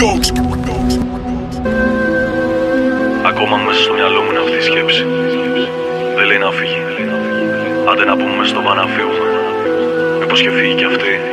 Ακόμα μέσα στο μυαλό μου είναι αυτή η σκέψη. Δεν λέει να φύγει. Άντε να πούμε στο βάνα να φύγουμε. Μήπως και φύγει κι αυτή.